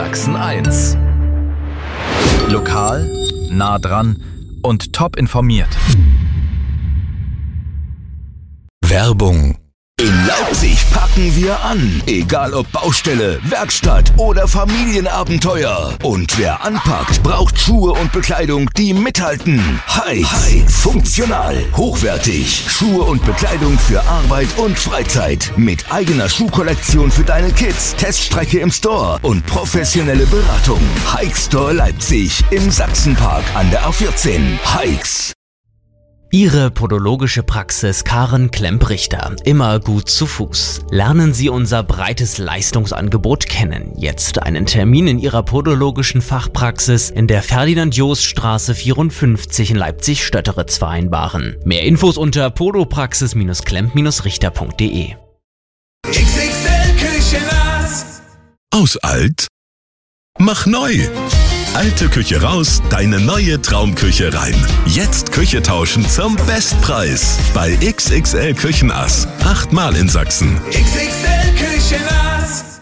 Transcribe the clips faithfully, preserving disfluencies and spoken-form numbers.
Sachsen eins. Lokal, nah dran und top informiert. Werbung. In Leipzig packen wir an. Egal ob Baustelle, Werkstatt oder Familienabenteuer. Und wer anpackt, braucht Schuhe und Bekleidung, die mithalten. Heights. Funktional, hochwertig. Schuhe und Bekleidung für Arbeit und Freizeit. Mit eigener Schuhkollektion für deine Kids, Teststrecke im Store und professionelle Beratung. Heights Store Leipzig im Sachsenpark an der A vierzehn. Heights. Ihre podologische Praxis Karen Klemp-Richter, immer gut zu Fuß. Lernen Sie unser breites Leistungsangebot kennen. Jetzt einen Termin in Ihrer podologischen Fachpraxis in der Ferdinand-Jost-Straße vierundfünfzig in Leipzig-Stötteritz vereinbaren. Mehr Infos unter podopraxis klemp richter punkt de. X X L Küchenass. Aus alt? Mach neu! Alte Küche raus, deine neue Traumküche rein. Jetzt Küche tauschen zum Bestpreis. Bei X X L Küchenass. Achtmal in Sachsen. X X L Küchenass.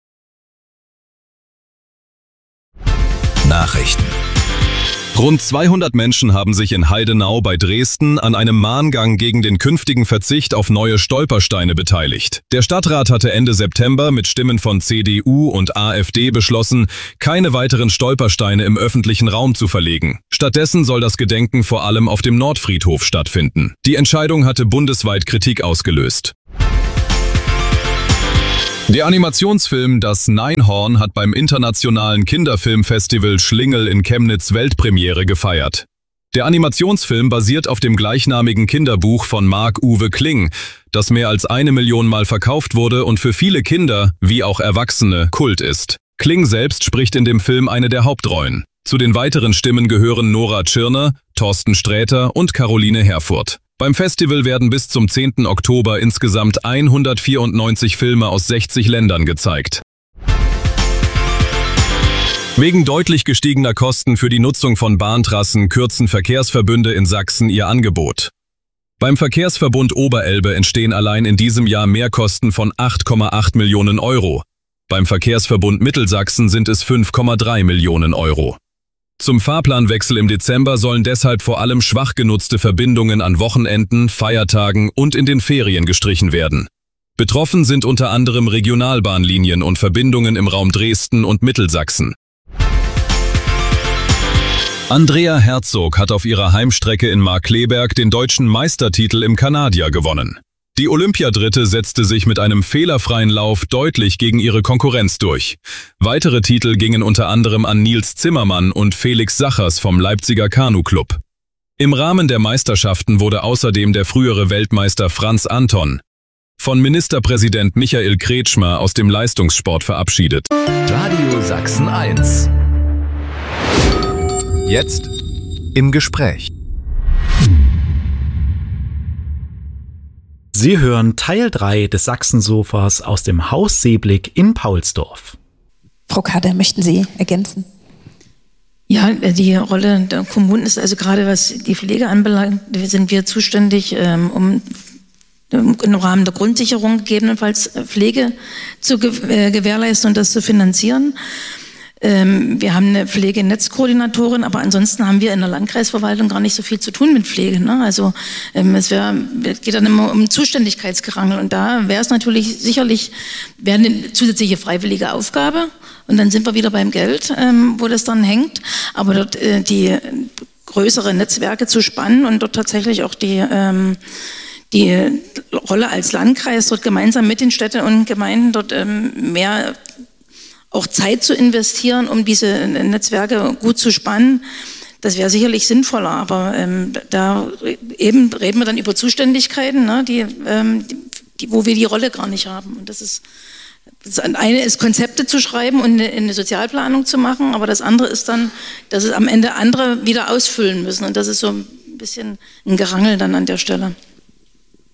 Nachrichten. Rund zweihundert Menschen haben sich in Heidenau bei Dresden an einem Mahngang gegen den künftigen Verzicht auf neue Stolpersteine beteiligt. Der Stadtrat hatte Ende September mit Stimmen von C D U und A f D beschlossen, keine weiteren Stolpersteine im öffentlichen Raum zu verlegen. Stattdessen soll das Gedenken vor allem auf dem Nordfriedhof stattfinden. Die Entscheidung hatte bundesweit Kritik ausgelöst. Der Animationsfilm Das Neinhorn hat beim internationalen Kinderfilmfestival Schlingel in Chemnitz Weltpremiere gefeiert. Der Animationsfilm basiert auf dem gleichnamigen Kinderbuch von Marc-Uwe Kling, das mehr als eine Million Mal verkauft wurde und für viele Kinder, wie auch Erwachsene, Kult ist. Kling selbst spricht in dem Film eine der Hauptrollen. Zu den weiteren Stimmen gehören Nora Tschirner, Thorsten Sträter und Caroline Herfurth. Beim Festival werden bis zum zehnten Oktober insgesamt hundertvierundneunzig Filme aus sechzig Ländern gezeigt. Wegen deutlich gestiegener Kosten für die Nutzung von Bahntrassen kürzen Verkehrsverbünde in Sachsen ihr Angebot. Beim Verkehrsverbund Oberelbe entstehen allein in diesem Jahr Mehrkosten von acht Komma acht Millionen Euro. Beim Verkehrsverbund Mittelsachsen sind es fünf Komma drei Millionen Euro. Zum Fahrplanwechsel im Dezember sollen deshalb vor allem schwach genutzte Verbindungen an Wochenenden, Feiertagen und in den Ferien gestrichen werden. Betroffen sind unter anderem Regionalbahnlinien und Verbindungen im Raum Dresden und Mittelsachsen. Andrea Herzog hat auf ihrer Heimstrecke in Markkleeberg den deutschen Meistertitel im Kanadier gewonnen. Die Olympiadritte setzte sich mit einem fehlerfreien Lauf deutlich gegen ihre Konkurrenz durch. Weitere Titel gingen unter anderem an Nils Zimmermann und Felix Sachers vom Leipziger Kanu-Club. Im Rahmen der Meisterschaften wurde außerdem der frühere Weltmeister Franz Anton von Ministerpräsident Michael Kretschmer aus dem Leistungssport verabschiedet. Radio Sachsen eins. Jetzt im Gespräch. Sie hören Teil drei des Sachsensofas aus dem Haus Seeblick in Paulsdorf. Frau Kader, möchten Sie ergänzen? Ja, die Rolle der Kommunen ist also gerade, was die Pflege anbelangt, sind wir zuständig, um im Rahmen der Grundsicherung gegebenenfalls Pflege zu gewährleisten und das zu finanzieren. Wir haben eine Pflegenetzkoordinatorin, aber ansonsten haben wir in der Landkreisverwaltung gar nicht so viel zu tun mit Pflege. Ne? Also es wär, geht dann immer um Zuständigkeitsgerangel und da wäre es natürlich sicherlich wäre eine zusätzliche freiwillige Aufgabe und dann sind wir wieder beim Geld, ähm, wo das dann hängt. Aber dort äh, die größere Netzwerke zu spannen und dort tatsächlich auch die ähm, die Rolle als Landkreis dort gemeinsam mit den Städten und Gemeinden dort ähm, mehr auch Zeit zu investieren, um diese Netzwerke gut zu spannen, das wäre sicherlich sinnvoller. Aber ähm, da eben reden wir dann über Zuständigkeiten, ne, die, ähm, die, wo wir die Rolle gar nicht haben. Und das ist, das eine ist, Konzepte zu schreiben und eine, eine Sozialplanung zu machen, aber das andere ist dann, dass es am Ende andere wieder ausfüllen müssen. Und das ist so ein bisschen ein Gerangel dann an der Stelle.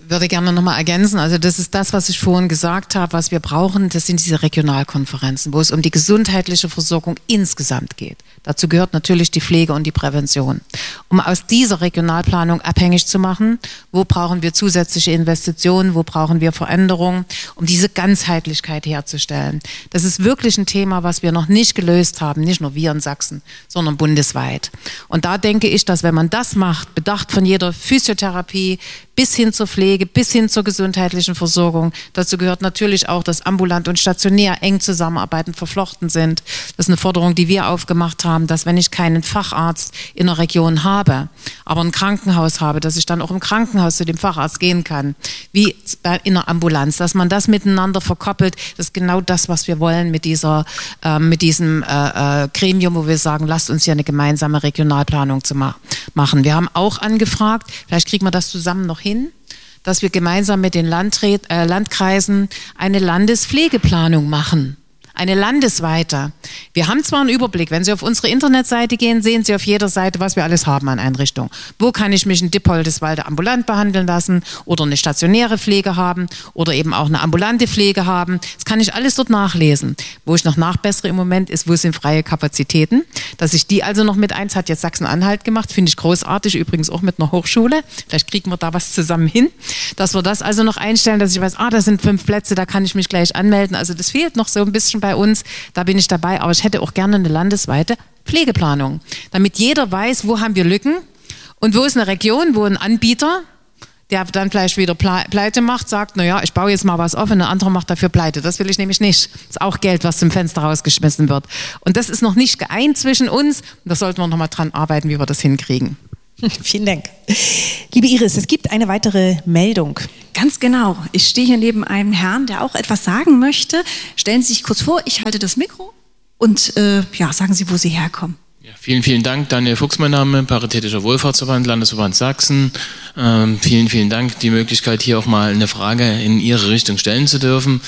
würde gerne nochmal ergänzen, also das ist das, was ich vorhin gesagt habe, was wir brauchen, das sind diese Regionalkonferenzen, wo es um die gesundheitliche Versorgung insgesamt geht. Dazu gehört natürlich die Pflege und die Prävention. Um aus dieser Regionalplanung abhängig zu machen, wo brauchen wir zusätzliche Investitionen, wo brauchen wir Veränderungen, um diese Ganzheitlichkeit herzustellen. Das ist wirklich ein Thema, was wir noch nicht gelöst haben, nicht nur wir in Sachsen, sondern bundesweit. Und da denke ich, dass wenn man das macht, bedacht von jeder Physiotherapie bis hin zur Pflege, bis hin zur gesundheitlichen Versorgung. Dazu gehört natürlich auch, dass ambulant und stationär eng zusammenarbeiten, verflochten sind. Das ist eine Forderung, die wir aufgemacht haben, dass wenn ich keinen Facharzt in der Region habe, aber ein Krankenhaus habe, dass ich dann auch im Krankenhaus zu dem Facharzt gehen kann, wie in der Ambulanz, dass man das miteinander verkoppelt. Das ist genau das, was wir wollen mit dieser, äh, mit diesem äh, äh, Gremium, wo wir sagen, lasst uns hier eine gemeinsame Regionalplanung zu ma- machen. Wir haben auch angefragt, vielleicht kriegen wir das zusammen noch hin, dass wir gemeinsam mit den Landrät, äh, Landkreisen eine Landespflegeplanung machen. Eine landesweite. Wir haben zwar einen Überblick, wenn Sie auf unsere Internetseite gehen, sehen Sie auf jeder Seite, was wir alles haben an Einrichtungen. Wo kann ich mich in Dippoldiswalde ambulant behandeln lassen oder eine stationäre Pflege haben oder eben auch eine ambulante Pflege haben. Das kann ich alles dort nachlesen. Wo ich noch nachbessere im Moment ist, wo sind freie Kapazitäten. Dass ich die also noch mit eins, hat jetzt Sachsen-Anhalt gemacht, finde ich großartig, übrigens auch mit einer Hochschule. Vielleicht kriegen wir da was zusammen hin, dass wir das also noch einstellen, dass ich weiß, ah, da sind fünf Plätze, da kann ich mich gleich anmelden. Also das fehlt noch so ein bisschen bei uns, da bin ich dabei, aber ich hätte auch gerne eine landesweite Pflegeplanung, damit jeder weiß, wo haben wir Lücken und wo ist eine Region, wo ein Anbieter, der dann vielleicht wieder Pleite macht, sagt, naja, ich baue jetzt mal was auf und ein anderer macht dafür Pleite. Das will ich nämlich nicht. Das ist auch Geld, was zum Fenster rausgeschmissen wird. Und das ist noch nicht geeint zwischen uns und da sollten wir noch mal dran arbeiten, wie wir das hinkriegen. Vielen Dank. Liebe Iris, es gibt eine weitere Meldung. Ganz genau. Ich stehe hier neben einem Herrn, der auch etwas sagen möchte. Stellen Sie sich kurz vor, ich halte das Mikro und äh, ja, sagen Sie, wo Sie herkommen. Ja, vielen, vielen Dank. Daniel Fuchs, mein Name, Paritätischer Wohlfahrtsverband, Landesverband Sachsen. Ähm, vielen, vielen Dank, die Möglichkeit, hier auch mal eine Frage in Ihre Richtung stellen zu dürfen.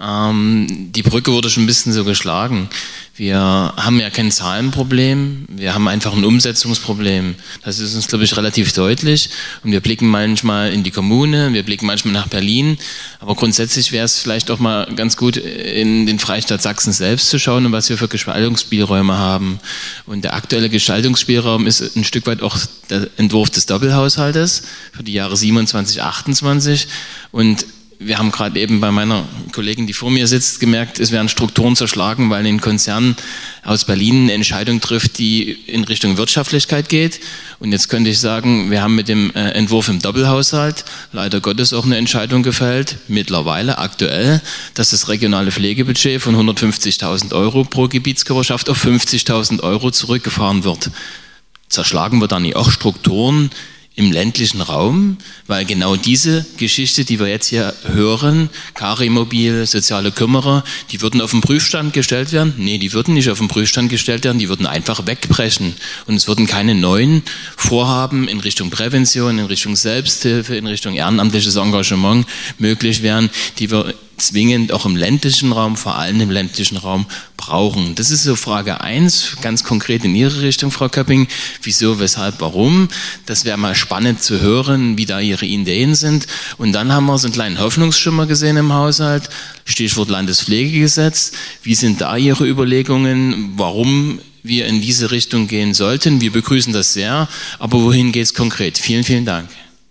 Ähm, die Brücke wurde schon ein bisschen so geschlagen. Wir haben ja kein Zahlenproblem, wir haben einfach ein Umsetzungsproblem. Das ist uns, glaube ich, relativ deutlich. Und wir blicken manchmal in die Kommune, wir blicken manchmal nach Berlin. Aber grundsätzlich wäre es vielleicht auch mal ganz gut, in den Freistaat Sachsen selbst zu schauen und was wir für Gestaltungsspielräume haben. Und der aktuelle Gestaltungsspielraum ist ein Stück weit auch der Entwurf des Doppelhaushaltes für die Jahre siebenundzwanzig, achtundzwanzig. Und wir haben gerade eben bei meiner Kollegin, die vor mir sitzt, gemerkt, es werden Strukturen zerschlagen, weil ein Konzern aus Berlin eine Entscheidung trifft, die in Richtung Wirtschaftlichkeit geht. Und jetzt könnte ich sagen, wir haben mit dem Entwurf im Doppelhaushalt leider Gottes auch eine Entscheidung gefällt, mittlerweile aktuell, dass das regionale Pflegebudget von hundertfünfzigtausend Euro pro Gebietskörperschaft auf fünfzigtausend Euro zurückgefahren wird. Zerschlagen wir dann nicht auch Strukturen im ländlichen Raum, weil genau diese Geschichte, die wir jetzt hier hören, Cari-Mobil, soziale Kümmerer, die würden auf den Prüfstand gestellt werden? Nee, die würden nicht auf den Prüfstand gestellt werden, die würden einfach wegbrechen. Und es würden keine neuen Vorhaben in Richtung Prävention, in Richtung Selbsthilfe, in Richtung ehrenamtliches Engagement möglich werden, die wir zwingend auch im ländlichen Raum, vor allem im ländlichen Raum, brauchen. Das ist so Frage eins, ganz konkret in Ihre Richtung, Frau Köpping. Wieso, weshalb, warum? Das wäre mal spannend zu hören, wie da Ihre Ideen sind. Und dann haben wir so einen kleinen Hoffnungsschimmer gesehen im Haushalt, Stichwort Landespflegegesetz. Wie sind da Ihre Überlegungen, warum wir in diese Richtung gehen sollten? Wir begrüßen das sehr, aber wohin geht es konkret? Vielen, vielen Dank.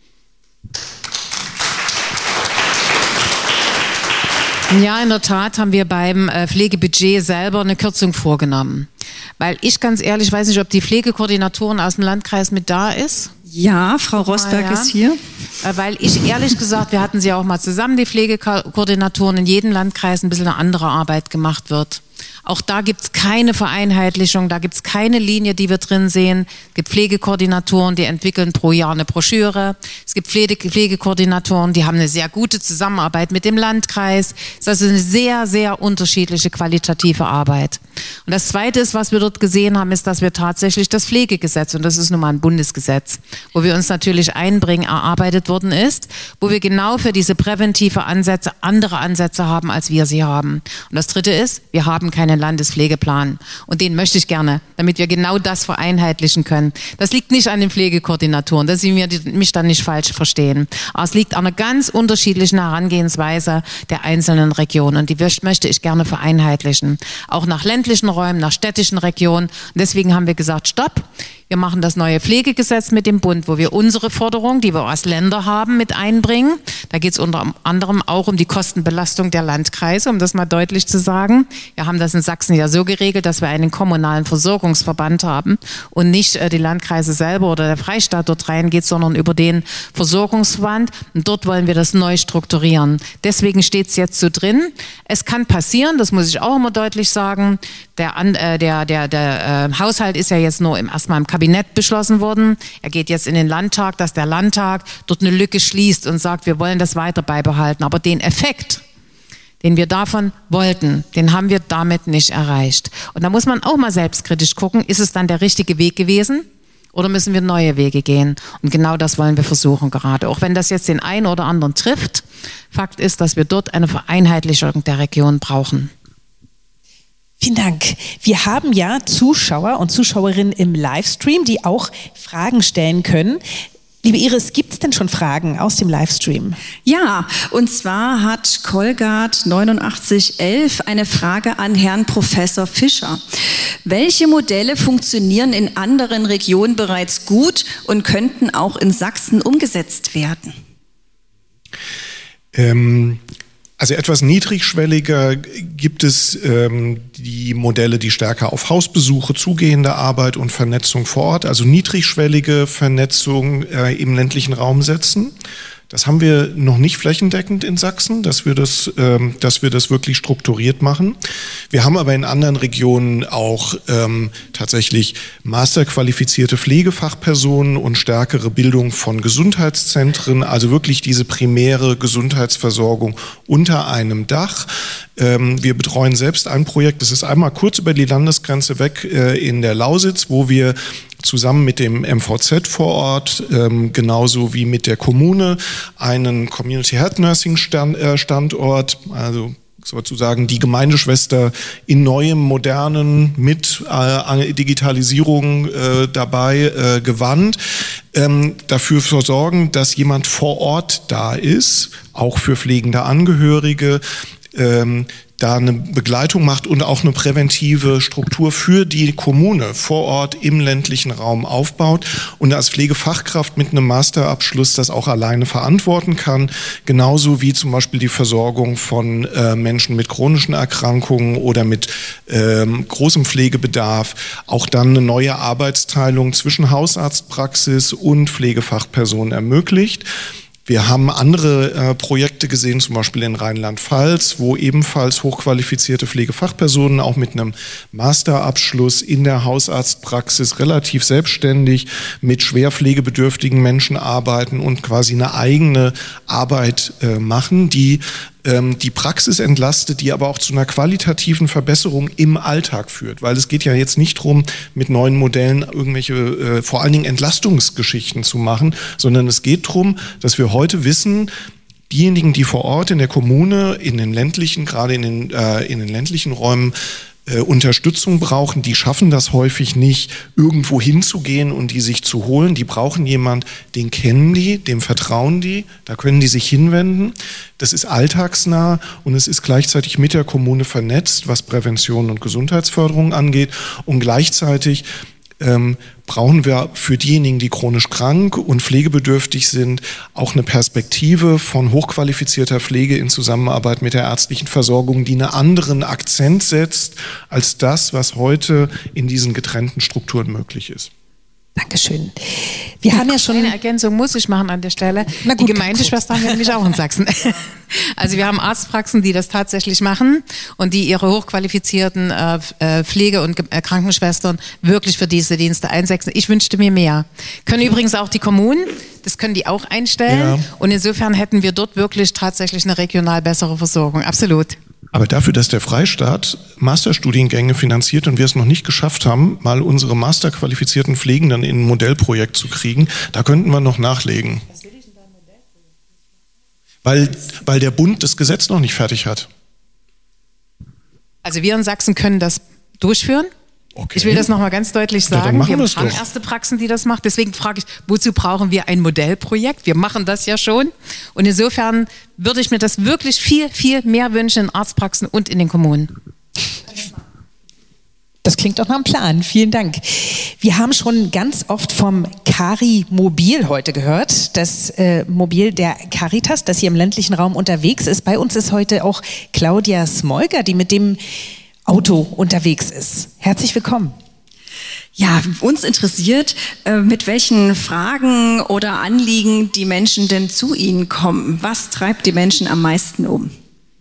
Ja, in der Tat haben wir beim äh, Pflegebudget selber eine Kürzung vorgenommen. Weil ich ganz ehrlich weiß nicht, ob die Pflegekoordinatorin aus dem Landkreis mit da ist. Ja, Frau Rosberg ah, ja. ist hier. Äh, weil ich ehrlich gesagt, wir hatten sie auch mal zusammen, die Pflegekoordinatoren, in jedem Landkreis ein bisschen eine andere Arbeit gemacht wird. Auch da gibt es keine Vereinheitlichung, da gibt es keine Linie, die wir drin sehen. Es gibt Pflegekoordinatoren, die entwickeln pro Jahr eine Broschüre. Es gibt Pflege Pflegekoordinatoren, die haben eine sehr gute Zusammenarbeit mit dem Landkreis. Es ist also eine sehr, sehr unterschiedliche qualitative Arbeit. Und das Zweite ist, was wir dort gesehen haben, ist, dass wir tatsächlich das Pflegegesetz, und das ist nun mal ein Bundesgesetz, wo wir uns natürlich einbringen, erarbeitet worden ist, wo wir genau für diese präventive Ansätze andere Ansätze haben, als wir sie haben. Und das Dritte ist, wir haben keine einen Landespflegeplan. Und den möchte ich gerne, damit wir genau das vereinheitlichen können. Das liegt nicht an den Pflegekoordinatoren, dass Sie mich dann nicht falsch verstehen. Aber es liegt an einer ganz unterschiedlichen Herangehensweise der einzelnen Regionen. Und die möchte ich gerne vereinheitlichen. Auch nach ländlichen Räumen, nach städtischen Regionen. Und deswegen haben wir gesagt, stopp. Wir machen das neue Pflegegesetz mit dem Bund, wo wir unsere Forderung, die wir als Länder haben, mit einbringen. Da geht es unter anderem auch um die Kostenbelastung der Landkreise, um das mal deutlich zu sagen. Wir haben das in Sachsen ja so geregelt, dass wir einen kommunalen Versorgungsverband haben und nicht äh, die Landkreise selber oder der Freistaat dort reingeht, sondern über den Versorgungsverband. Und dort wollen wir das neu strukturieren. Deswegen steht es jetzt so drin. Es kann passieren, das muss ich auch immer deutlich sagen, der, äh, der, der, der äh, Haushalt ist ja jetzt nur im, erstmal im Kabinett beschlossen worden. Er geht jetzt in den Landtag, dass der Landtag dort eine Lücke schließt und sagt, wir wollen das weiter beibehalten. Aber den Effekt, den wir davon wollten, den haben wir damit nicht erreicht. Und da muss man auch mal selbstkritisch gucken, ist es dann der richtige Weg gewesen? Oder müssen wir neue Wege gehen? Und genau das wollen wir versuchen gerade. Auch wenn das jetzt den einen oder anderen trifft. Fakt ist, dass wir dort eine Vereinheitlichung der Region brauchen. Vielen Dank. Wir haben ja Zuschauer und Zuschauerinnen im Livestream, die auch Fragen stellen können. Liebe Iris, gibt es denn schon Fragen aus dem Livestream? Ja, und zwar hat Kolgard neunundachtzig elf eine Frage an Herrn Professor Fischer. Welche Modelle funktionieren in anderen Regionen bereits gut und könnten auch in Sachsen umgesetzt werden? Ähm Also etwas niedrigschwelliger gibt es ähm, die Modelle, die stärker auf Hausbesuche, zugehende Arbeit und Vernetzung vor Ort, also niedrigschwellige Vernetzung äh, im ländlichen Raum setzen. Das haben wir noch nicht flächendeckend in Sachsen, dass wir das, ähm, dass wir das wirklich strukturiert machen. Wir haben aber in anderen Regionen auch ähm, tatsächlich masterqualifizierte Pflegefachpersonen und stärkere Bildung von Gesundheitszentren, also wirklich diese primäre Gesundheitsversorgung unter einem Dach. Ähm, wir betreuen selbst ein Projekt, das ist einmal kurz über die Landesgrenze weg äh, in der Lausitz, wo wir zusammen mit dem M V Z vor Ort, ähm, genauso wie mit der Kommune, einen Community Health Nursing Stand, äh, Standort, also sozusagen die Gemeindeschwester in neuem, modernen, mit äh, Digitalisierung äh, dabei äh, gewandt, ähm, dafür sorgen, dass jemand vor Ort da ist, auch für pflegende Angehörige, ähm, da eine Begleitung macht und auch eine präventive Struktur für die Kommune vor Ort im ländlichen Raum aufbaut und als Pflegefachkraft mit einem Masterabschluss das auch alleine verantworten kann, genauso wie zum Beispiel die Versorgung von äh, Menschen mit chronischen Erkrankungen oder mit ähm, großem Pflegebedarf, auch dann eine neue Arbeitsteilung zwischen Hausarztpraxis und Pflegefachpersonen ermöglicht. Wir haben andere äh, Projekte gesehen, zum Beispiel in Rheinland-Pfalz, wo ebenfalls hochqualifizierte Pflegefachpersonen auch mit einem Masterabschluss in der Hausarztpraxis relativ selbstständig mit schwer pflegebedürftigen Menschen arbeiten und quasi eine eigene Arbeit äh, machen, die die Praxis entlastet, die aber auch zu einer qualitativen Verbesserung im Alltag führt. Weil es geht ja jetzt nicht darum, mit neuen Modellen irgendwelche, äh, vor allen Dingen Entlastungsgeschichten zu machen, sondern es geht darum, dass wir heute wissen, diejenigen, die vor Ort in der Kommune, in den ländlichen, gerade in den, äh, in den ländlichen Räumen, Äh, Unterstützung brauchen, die schaffen das häufig nicht, irgendwo hinzugehen und die sich zu holen. Die brauchen jemand, den kennen die, dem vertrauen die, da können die sich hinwenden. Das ist alltagsnah und es ist gleichzeitig mit der Kommune vernetzt, was Prävention und Gesundheitsförderung angeht. Und gleichzeitig ähm, brauchen wir für diejenigen, die chronisch krank und pflegebedürftig sind, auch eine Perspektive von hochqualifizierter Pflege in Zusammenarbeit mit der ärztlichen Versorgung, die einen anderen Akzent setzt als das, was heute in diesen getrennten Strukturen möglich ist. Dankeschön. Wir haben ja schon eine Ergänzung muss ich machen an der Stelle. Na gut, die Gemeindeschwestern haben wir nämlich auch in Sachsen. Also wir haben Arztpraxen, die das tatsächlich machen und die ihre hochqualifizierten äh, Pflege- und äh, Krankenschwestern wirklich für diese Dienste einsetzen. Ich wünschte mir mehr. Können übrigens auch die Kommunen, das können die auch einstellen. Ja. Und insofern hätten wir dort wirklich tatsächlich eine regional bessere Versorgung. Absolut. Aber dafür, dass der Freistaat Masterstudiengänge finanziert und wir es noch nicht geschafft haben, mal unsere masterqualifizierten Pflegenden in ein Modellprojekt zu kriegen, da könnten wir noch nachlegen. Was will ich denn da ein Modellprojekt? Weil, weil der Bund das Gesetz noch nicht fertig hat. Also wir in Sachsen können das durchführen. Okay. Ich will das nochmal ganz deutlich sagen. Ja, wir haben erste Praxen, die das machen. Deswegen frage ich, wozu brauchen wir ein Modellprojekt? Wir machen das ja schon. Und insofern würde ich mir das wirklich viel, viel mehr wünschen in Arztpraxen und in den Kommunen. Das klingt doch nach einem Plan. Vielen Dank. Wir haben schon ganz oft vom Cari-Mobil heute gehört. Das äh, Mobil der Caritas, das hier im ländlichen Raum unterwegs ist. Bei uns ist heute auch Claudia Smolger, die mit dem Auto unterwegs ist. Herzlich willkommen. Ja, uns interessiert, mit welchen Fragen oder Anliegen die Menschen denn zu Ihnen kommen. Was treibt die Menschen am meisten um?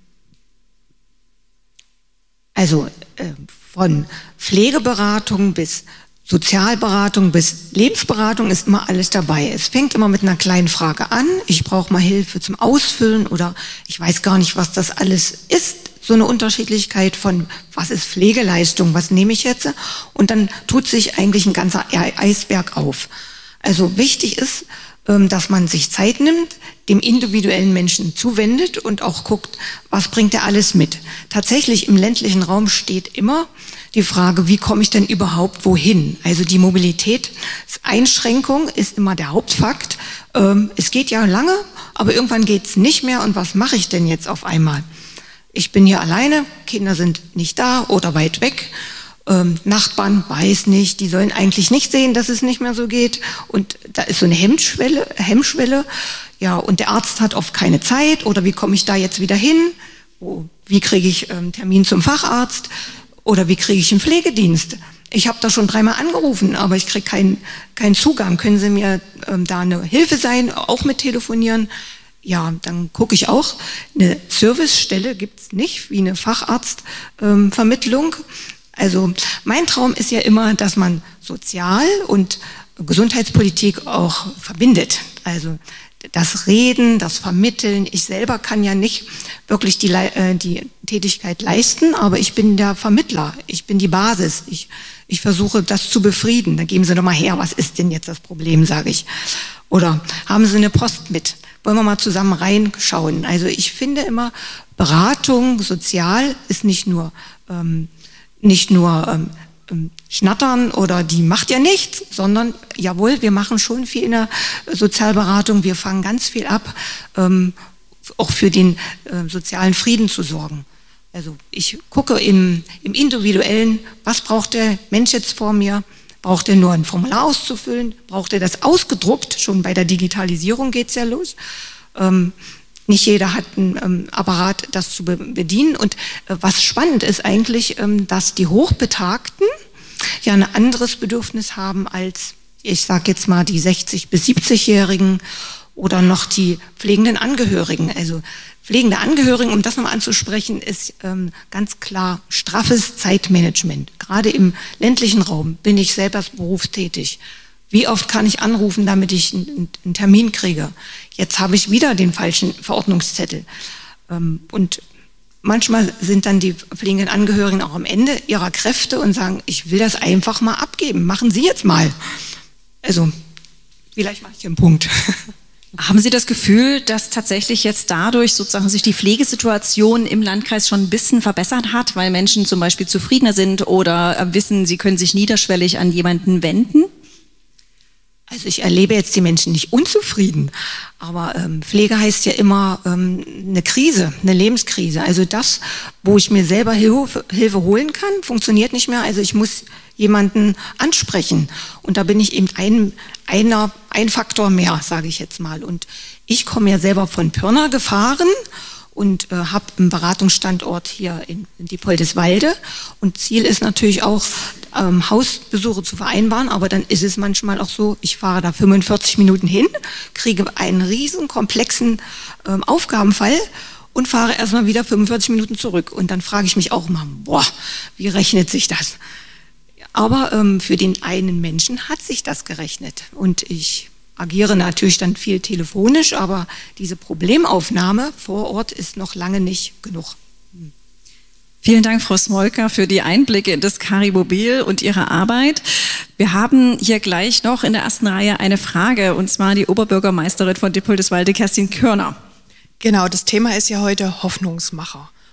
Also äh, von Pflegeberatung bis Sozialberatung bis Lebensberatung ist immer alles dabei. Es fängt immer mit einer kleinen Frage an. Ich brauche mal Hilfe zum Ausfüllen oder ich weiß gar nicht, was das alles ist. So eine Unterschiedlichkeit von, was ist Pflegeleistung, was nehme ich jetzt? Und dann tut sich eigentlich ein ganzer Eisberg auf. Also wichtig ist, dass man sich Zeit nimmt, dem individuellen Menschen zuwendet und auch guckt, was bringt er alles mit. Tatsächlich im ländlichen Raum steht immer die Frage, wie komme ich denn überhaupt wohin? Also die Mobilitätseinschränkung ist immer der Hauptfakt. Es geht ja lange, aber irgendwann geht es nicht mehr. Und was mache ich denn jetzt auf einmal? Ich bin hier alleine, Kinder sind nicht da oder weit weg. Ähm, Nachbarn weiß nicht, die sollen eigentlich nicht sehen, dass es nicht mehr so geht. Und da ist so eine Hemmschwelle, Hemmschwelle. Ja, und der Arzt hat oft keine Zeit. Oder wie komme ich da jetzt wieder hin? Oh, wie kriege ich einen ähm, Termin zum Facharzt? Oder wie kriege ich einen Pflegedienst? Ich habe da schon dreimal angerufen, aber ich kriege keinen keinen Zugang. Können Sie mir ähm, da eine Hilfe sein, auch mit telefonieren? Ja, dann gucke ich auch. Eine Servicestelle gibt es nicht, wie eine Facharztvermittlung. Ähm, also mein Traum ist ja immer, dass man Sozial- und Gesundheitspolitik auch verbindet. Also das Reden, das Vermitteln. Ich selber kann ja nicht wirklich die, äh, die Tätigkeit leisten, aber ich bin der Vermittler. Ich bin die Basis. Ich, ich versuche, das zu befrieden. Da geben Sie doch mal her, was ist denn jetzt das Problem, sage ich. Oder haben Sie eine Post mit? Wollen wir mal zusammen reinschauen? Also ich finde immer, Beratung, sozial ist nicht nur, ähm, nicht nur ähm, ähm, Schnattern oder die macht ja nichts, sondern jawohl, wir machen schon viel in der Sozialberatung, wir fangen ganz viel ab, ähm, auch für den äh, sozialen Frieden zu sorgen. Also ich gucke im, im Individuellen, was braucht der Mensch jetzt vor mir? Braucht er nur ein Formular auszufüllen? Braucht er das ausgedruckt? Schon bei der Digitalisierung geht's ja los. Ähm, nicht jeder hat einen ähm, Apparat, das zu be bedienen. Und äh, was spannend ist eigentlich, ähm, dass die Hochbetagten ja ein anderes Bedürfnis haben als, ich sage jetzt mal, die sechzig- bis siebzigjährigen oder noch die pflegenden Angehörigen. Also pflegende Angehörigen, um das nochmal anzusprechen, ist ähm, ganz klar straffes Zeitmanagement. Gerade im ländlichen Raum bin ich selber berufstätig. Wie oft kann ich anrufen, damit ich einen, einen Termin kriege? Jetzt habe ich wieder den falschen Verordnungszettel. Ähm, und manchmal sind dann die pflegenden Angehörigen auch am Ende ihrer Kräfte und sagen, ich will das einfach mal abgeben. Machen Sie jetzt mal. Also, vielleicht mache ich einen Punkt. Haben Sie das Gefühl, dass tatsächlich jetzt dadurch sozusagen sich die Pflegesituation im Landkreis schon ein bisschen verbessert hat, weil Menschen zum Beispiel zufriedener sind oder wissen, sie können sich niederschwellig an jemanden wenden? Also ich erlebe jetzt die Menschen nicht unzufrieden, aber ähm, Pflege heißt ja immer ähm, eine Krise, eine Lebenskrise. Also das, wo ich mir selber Hilfe, Hilfe holen kann, funktioniert nicht mehr. Also ich muss jemanden ansprechen und da bin ich eben ein, einer, ein Faktor mehr, sage ich jetzt mal. Und ich komme ja selber von Pirna gefahren und äh, habe einen Beratungsstandort hier in, in Diepoldeswalde. Und Ziel ist natürlich auch, ähm, Hausbesuche zu vereinbaren, aber dann ist es manchmal auch so, ich fahre da fünfundvierzig Minuten hin, kriege einen riesen komplexen ähm, Aufgabenfall und fahre erstmal wieder fünfundvierzig Minuten zurück. Und dann frage ich mich auch mal, boah, wie rechnet sich das? Aber ähm, für den einen Menschen hat sich das gerechnet. Und ich agiere natürlich dann viel telefonisch, aber diese Problemaufnahme vor Ort ist noch lange nicht genug. Vielen Dank, Frau Smolger, für die Einblicke in das Cari-Mobil und Ihre Arbeit. Wir haben hier gleich noch in der ersten Reihe eine Frage, und zwar die Oberbürgermeisterin von Diepoldeswalde, Kerstin Körner. Genau, das Thema ist ja heute Hoffnungsmacher.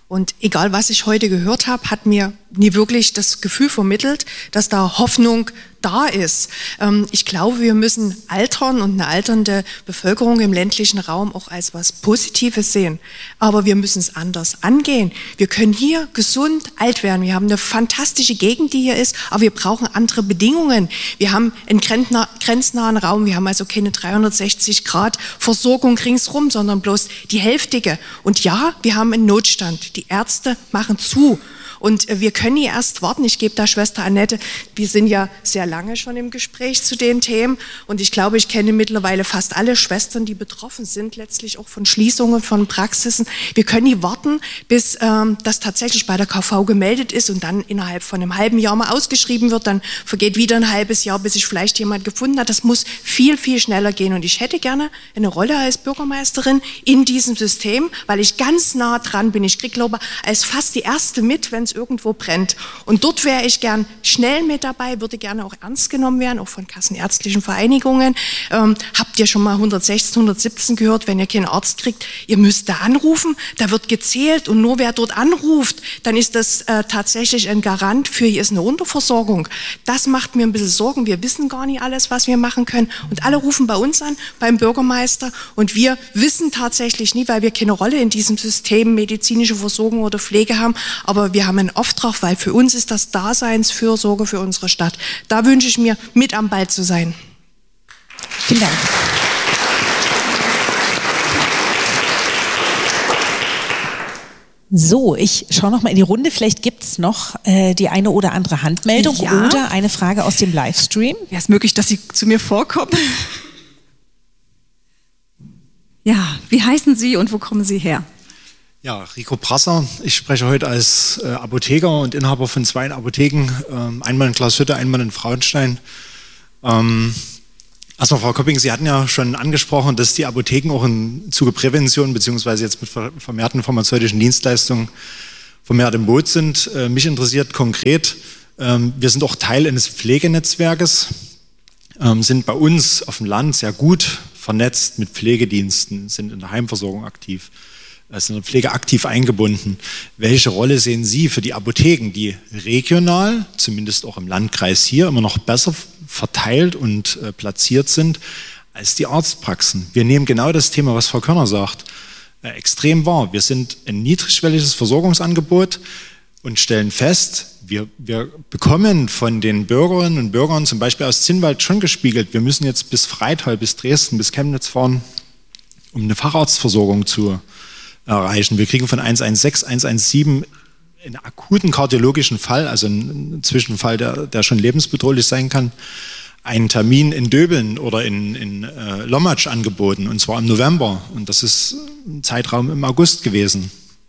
Und egal, was ich heute gehört habe, hat mir nie wirklich das Gefühl vermittelt, dass da Hoffnung da ist. Ähm, ich glaube, wir müssen altern und eine alternde Bevölkerung im ländlichen Raum auch als was Positives sehen. Aber wir müssen es anders angehen. Wir können hier gesund alt werden. Wir haben eine fantastische Gegend, die hier ist, aber wir brauchen andere Bedingungen. Wir haben einen grenznahen Raum. Wir haben also keine dreihundertsechzig Grad Versorgung ringsrum, sondern bloß die hälftige. Und ja, wir haben einen Notstand. Die Ärzte machen zu. Und wir können nie erst warten. Ich gebe da Schwester Annette, wir sind ja sehr lange schon im Gespräch zu den Themen. Und ich glaube, ich kenne mittlerweile fast alle Schwestern, die betroffen sind, letztlich auch von Schließungen, von Praxisen. Wir können nie warten, bis ähm, das tatsächlich bei der K V gemeldet ist und dann innerhalb von einem halben Jahr mal ausgeschrieben wird. Dann vergeht wieder ein halbes Jahr, bis sich vielleicht jemand gefunden hat. Das muss viel, viel schneller gehen. Und ich hätte gerne eine Rolle als Bürgermeisterin in diesem System, weil ich ganz nah dran bin. Ich kriege, glaube ich, als fast die Erste mit, wenn es irgendwo brennt. Und dort wäre ich gern schnell mit dabei, würde gerne auch ernst genommen werden, auch von kassenärztlichen Vereinigungen. Ähm, habt ihr schon mal hundertsechzehn, hundertsiebzehn gehört, wenn ihr keinen Arzt kriegt? Ihr müsst da anrufen, da wird gezählt und nur wer dort anruft, dann ist das äh, tatsächlich ein Garant für, hier ist eine Unterversorgung. Das macht mir ein bisschen Sorgen. Wir wissen gar nicht alles, was wir machen können. Und alle rufen bei uns an, beim Bürgermeister. Und wir wissen tatsächlich nie, weil wir keine Rolle in diesem System medizinische Versorgung oder Pflege haben. Aber wir haben einen Auftrag, weil für uns ist das Daseinsfürsorge für unsere Stadt. Da wünsche ich mir, mit am Ball zu sein. Vielen Dank. So, ich schaue noch mal in die Runde. Vielleicht gibt es noch äh, die eine oder andere Handmeldung Ja. oder eine Frage aus dem Livestream. Wäre es möglich, dass Sie zu mir vorkommen? Ja, wie heißen Sie und wo kommen Sie her? Ja, Rico Brasser. Ich spreche heute als äh, Apotheker und Inhaber von zwei Apotheken. Ähm, einmal in Glashütte, einmal in Frauenstein. Ähm, erstmal, Frau Köpping, Sie hatten ja schon angesprochen, dass die Apotheken auch im Zuge Prävention beziehungsweise jetzt mit vermehrten pharmazeutischen Dienstleistungen vermehrt im Boot sind. Äh, mich interessiert konkret, ähm, wir sind auch Teil eines Pflegenetzwerkes, ähm, sind bei uns auf dem Land sehr gut vernetzt mit Pflegediensten, sind in der Heimversorgung aktiv. Also in der Pflege aktiv eingebunden. Welche Rolle sehen Sie für die Apotheken, die regional, zumindest auch im Landkreis hier, immer noch besser verteilt und äh, platziert sind als die Arztpraxen? Wir nehmen genau das Thema, was Frau Körner sagt, äh, extrem wahr. Wir sind ein niedrigschwelliges Versorgungsangebot und stellen fest, wir, wir bekommen von den Bürgerinnen und Bürgern, zum Beispiel aus Zinnwald, schon gespiegelt, wir müssen jetzt bis Freital, bis Dresden, bis Chemnitz fahren, um eine Facharztversorgung zu erreichen. Wir kriegen von eins eins sechs, eins eins sieben einen akuten kardiologischen Fall, also einen Zwischenfall, der, der schon lebensbedrohlich sein kann, einen Termin in Döbeln oder in, in äh, Lommatsch angeboten, und zwar im November. Und das ist ein Zeitraum im August gewesen.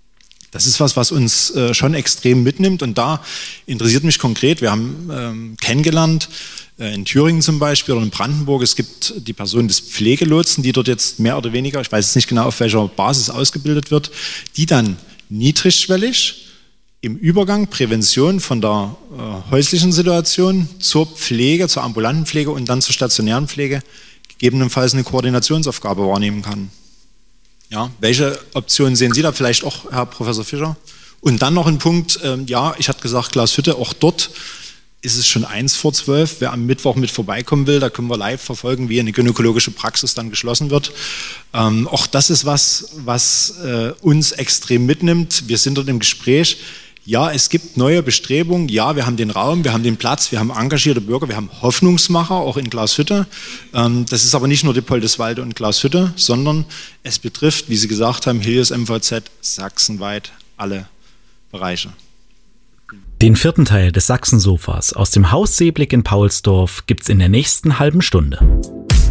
Das ist was, was uns äh, schon extrem mitnimmt. Und da interessiert mich konkret, wir haben ähm, kennengelernt, in Thüringen zum Beispiel oder in Brandenburg, es gibt die Person des Pflegelotsen, die dort jetzt mehr oder weniger, ich weiß jetzt nicht genau auf welcher Basis ausgebildet wird, die dann niedrigschwellig im Übergang Prävention von der äh, häuslichen Situation zur Pflege, zur ambulanten Pflege und dann zur stationären Pflege gegebenenfalls eine Koordinationsaufgabe wahrnehmen kann. Ja, welche Optionen sehen Sie da, vielleicht auch, Herr Professor Fischer? Und dann noch ein Punkt, ähm, ja, ich hatte gesagt, Glashütte, auch dort ist es schon eins vor zwölf. Wer am Mittwoch mit vorbeikommen will, da können wir live verfolgen, wie eine gynäkologische Praxis dann geschlossen wird. Ähm, auch das ist was, was äh, uns extrem mitnimmt. Wir sind dort im Gespräch. Ja, es gibt neue Bestrebungen. Ja, wir haben den Raum, wir haben den Platz, wir haben engagierte Bürger, wir haben Hoffnungsmacher, auch in Glashütte. Ähm, das ist aber nicht nur Dippoldiswalde und Glashütte, sondern es betrifft, wie Sie gesagt haben, Helios M V Z sachsenweit alle Bereiche. Den vierten Teil des Sachsensofas aus dem Haus Seeblick in Paulsdorf gibt's in der nächsten halben Stunde.